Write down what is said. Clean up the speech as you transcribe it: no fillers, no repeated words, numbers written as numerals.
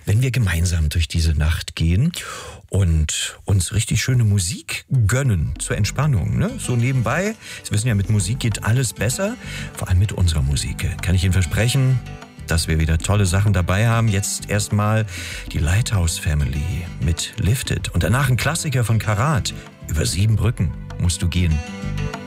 wenn wir gemeinsam durch diese Nacht gehen und uns richtig schöne Musik gönnen zur Entspannung. Ne? So nebenbei, Sie wissen ja, mit Musik geht alles besser, vor allem mit unserer Musik. Kann ich Ihnen versprechen, dass wir wieder tolle Sachen dabei haben. Jetzt erstmal die Lighthouse Family mit Lifted und danach ein Klassiker von Karat. Über 7 Brücken musst du gehen.